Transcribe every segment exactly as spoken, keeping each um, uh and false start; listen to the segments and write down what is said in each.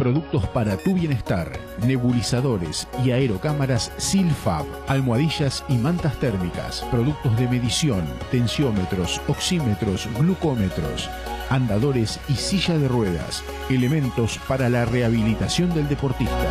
Productos para tu bienestar, nebulizadores y aerocámaras Silfab, almohadillas y mantas térmicas, productos de medición, tensiómetros, oxímetros, glucómetros, andadores y silla de ruedas, elementos para la rehabilitación del deportista.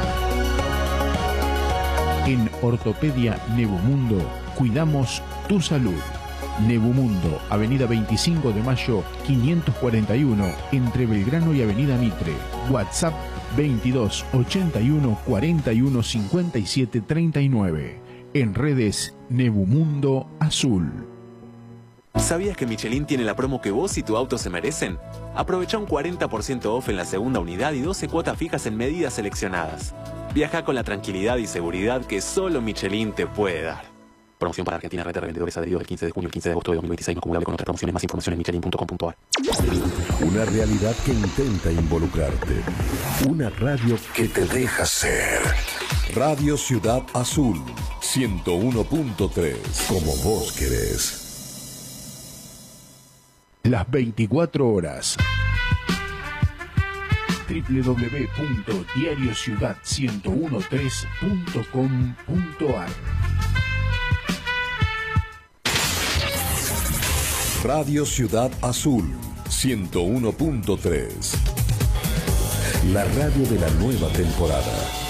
En Ortopedia Nebumundo cuidamos tu salud. Nebumundo, Avenida veinticinco de Mayo, quinientos cuarenta y uno, entre Belgrano y Avenida Mitre. WhatsApp veintidós ochenta y uno cuarenta y uno cincuenta y siete treinta y nueve. En redes Nebumundo Azul. ¿Sabías que Michelin tiene la promo que vos y tu auto se merecen? Aprovecha un cuarenta por ciento off en la segunda unidad y doce cuotas fijas en medidas seleccionadas. Viaja con la tranquilidad y seguridad que solo Michelin te puede dar. Promoción para Argentina, red de revendedores adheridos del quince de junio al quince de agosto de dos mil veintiséis, no acumulable con otras promociones. Más información en michelin punto com punto a r. Una realidad que intenta involucrarte. Una radio que te deja ser. Radio Ciudad Azul, ciento uno punto tres, como vos querés. Las veinticuatro horas. doble u doble u doble u punto diario ciudad ciento trece punto com punto a r. Radio Ciudad Azul, ciento uno punto tres. La radio de la nueva temporada.